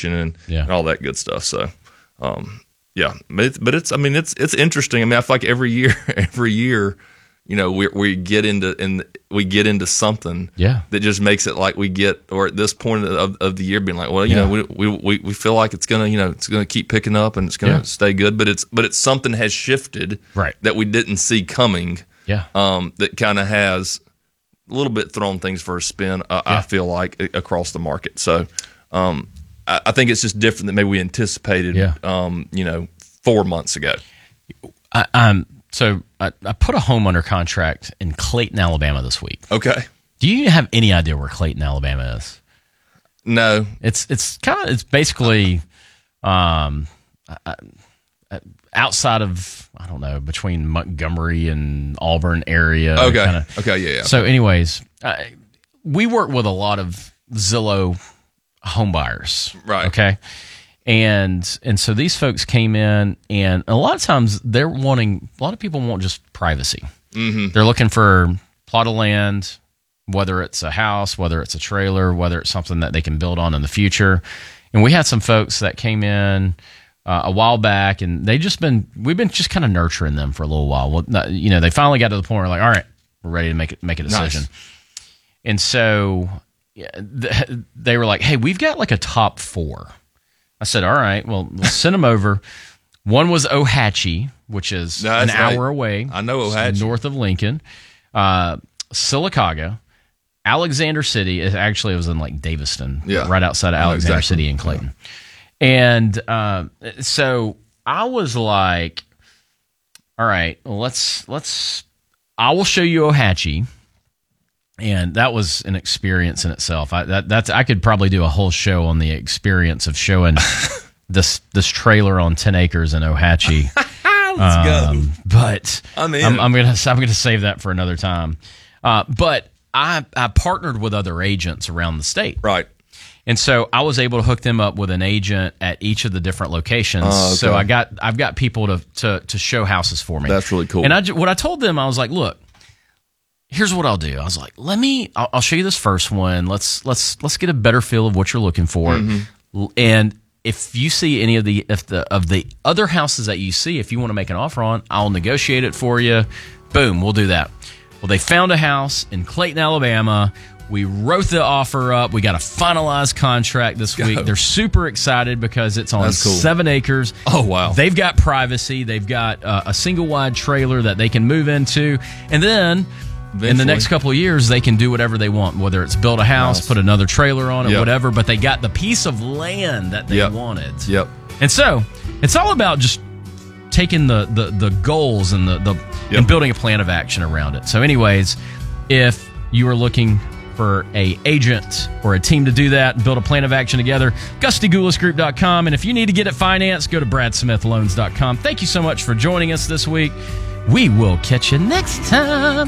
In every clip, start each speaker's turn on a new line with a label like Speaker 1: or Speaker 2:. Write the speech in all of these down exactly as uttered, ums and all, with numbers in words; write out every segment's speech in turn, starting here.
Speaker 1: construction and,
Speaker 2: yeah.
Speaker 1: and all that good stuff. So, um, yeah, but it's, but it's, I mean, it's, it's interesting. I mean, I feel like every year, every year, you know, we we get into and we get into something
Speaker 2: yeah.
Speaker 1: that just makes it like we get, or at this point of, of the year, being like, well, you
Speaker 2: yeah.
Speaker 1: know, we, we we feel like it's gonna, you know, it's gonna keep picking up and it's gonna
Speaker 2: yeah.
Speaker 1: stay good, but it's but it's something has shifted
Speaker 2: right.
Speaker 1: that we didn't see coming.
Speaker 2: Yeah,
Speaker 1: um, that kind of has a little bit thrown things for a spin. Uh,
Speaker 2: yeah.
Speaker 1: I feel like across the market. So, um, I, I think it's just different than maybe we anticipated.
Speaker 2: Yeah.
Speaker 1: Um, you know, four months ago.
Speaker 2: I, I'm. So I, I put a home under contract in Clayton, Alabama this week.
Speaker 1: Okay.
Speaker 2: Do you have any idea where Clayton, Alabama is?
Speaker 1: No.
Speaker 2: It's it's kind of it's basically um, uh, outside of, I don't know, between Montgomery and Auburn area.
Speaker 1: Okay.
Speaker 2: Kinda.
Speaker 1: Okay. Yeah. Yeah.
Speaker 2: So, anyways, uh, we work with a lot of Zillow home buyers.
Speaker 1: Right.
Speaker 2: Okay. And and so these folks came in, and a lot of times they're wanting, a lot of people want just privacy.
Speaker 1: Mm-hmm.
Speaker 2: They're looking for a plot of land, whether it's a house, whether it's a trailer, whether it's something that they can build on in the future. And we had some folks that came in uh, a while back, and they just been, we've been just kind of nurturing them for a little while. Well, not, you know, they finally got to the point where like, all right, we're ready to make it, make a decision.
Speaker 1: Nice.
Speaker 2: And so yeah, th- they were like, hey, we've got like a top four. I said, all right, well, we'll send them over. One was Ohatchee, which is
Speaker 1: no,
Speaker 2: an
Speaker 1: right.
Speaker 2: hour away.
Speaker 1: I know Ohatchee.
Speaker 2: North of Lincoln. Uh, Sylacauga. Alexander City. Is actually, it was in like Daviston,
Speaker 1: yeah.
Speaker 2: right outside of Alexander
Speaker 1: exactly.
Speaker 2: City in Clayton.
Speaker 1: Yeah.
Speaker 2: And uh, so I was like, all right, well, let's, let's, I will show you Ohatchee. And that was an experience in itself. I that that's I could probably do a whole show on the experience of showing this this trailer on ten acres in Ohatchee.
Speaker 1: Let's
Speaker 2: um,
Speaker 1: go.
Speaker 2: But
Speaker 1: I'm, in.
Speaker 2: I'm, I'm gonna I'm gonna save that for another time. Uh, but I I partnered with other agents around the state,
Speaker 1: right?
Speaker 2: And so I was able to hook them up with an agent at each of the different locations.
Speaker 1: Oh, okay.
Speaker 2: So I got I've got people to to to show houses for me.
Speaker 1: That's really cool.
Speaker 2: And I what I told them, I was like, look. Here's what I'll do. I was like, let me. I'll, I'll show you this first one. Let's let's let's get a better feel of what you're looking for. Mm-hmm. And if you see any of the if the of the other houses that you see, if you want to make an offer on, I'll negotiate it for you. Boom, we'll do that. Well, they found a house in Clayton, Alabama. We wrote the offer up. We got a finalized contract this
Speaker 1: Go.
Speaker 2: week. They're super excited because it's on
Speaker 1: That's cool.
Speaker 2: seven acres.
Speaker 1: Oh, wow.
Speaker 2: They've got privacy. They've got uh, a single wide trailer that they can move into, and then. Eventually. In the next couple of years, they can do whatever they want, whether it's build a house, nice. Put another trailer on it,
Speaker 1: yep.
Speaker 2: whatever, but they got the piece of land that they
Speaker 1: yep.
Speaker 2: wanted.
Speaker 1: Yep.
Speaker 2: And so it's all about just taking the, the, the goals and the, the yep. and building a plan of action around it. So anyways, if you are looking for a agent or a team to do that and build a plan of action together, Gusty Gulas Group dot com. And if you need to get it financed, go to Brad Smith Loans dot com. Thank you so much for joining us this week. We will catch you next time.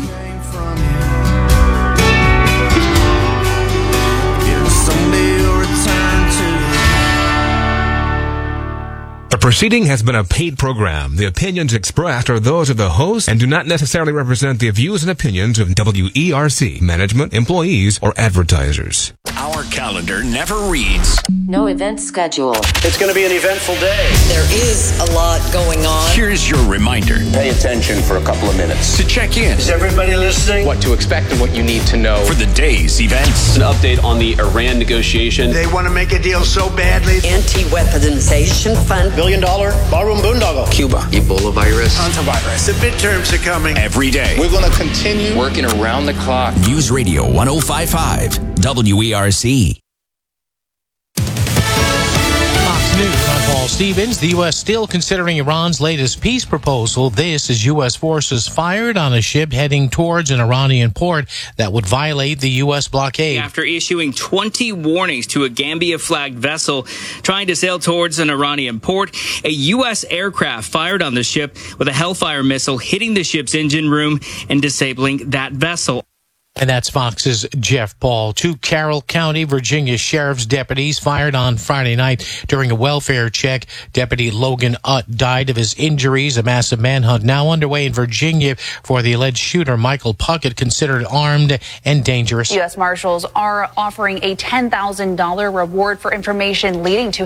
Speaker 3: The proceeding has been a paid program. The opinions expressed are those of the host and do not necessarily represent the views and opinions of W E R C, management, employees, or advertisers.
Speaker 4: Our calendar never reads.
Speaker 5: No event schedule.
Speaker 6: It's going to be an eventful day.
Speaker 7: There is a lot going on.
Speaker 4: Here's your reminder.
Speaker 6: Pay attention for a couple of minutes.
Speaker 4: To check in.
Speaker 6: Is everybody listening?
Speaker 8: What to expect and what you need to know.
Speaker 4: For the day's events.
Speaker 8: An update on the Iran negotiation.
Speaker 9: They want to make a deal so badly.
Speaker 7: Anti-weaponization fund.
Speaker 6: Billion dollar ballroom boondoggle.
Speaker 8: Cuba. Ebola virus.
Speaker 9: Hantavirus. The midterms are coming.
Speaker 4: Every day.
Speaker 10: We're going to continue
Speaker 8: working around the clock.
Speaker 4: News Radio one oh five point five. W E R C.
Speaker 11: Fox News, I'm Paul Stevens. The U S still considering Iran's latest peace proposal. This is U S forces fired on a ship heading towards an Iranian port that would violate the U S blockade.
Speaker 12: After issuing twenty warnings to a Gambia-flagged vessel trying to sail towards an Iranian port, a U S aircraft fired on the ship with a Hellfire missile hitting the ship's engine room and disabling that vessel.
Speaker 11: And that's Fox's Jeff Paul. Two Carroll County, Virginia sheriff's deputies fired on Friday night during a welfare check. Deputy Logan Utt died of his injuries. A massive manhunt now underway in Virginia for the alleged shooter, Michael Puckett, considered armed and dangerous.
Speaker 13: U S Marshals are offering a ten thousand dollars reward for information leading to